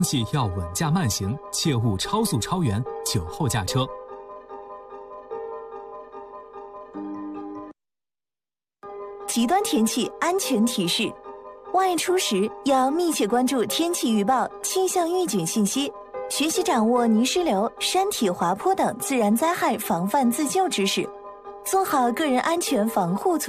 气要稳驾慢行，切勿超速超员、酒后驾车。 极端天气安全提示：外出时要密切关注天气预报、气象预警信息，学习掌握泥石流、山体滑坡等自然灾害防范自救知识，做好个人安全防护措施。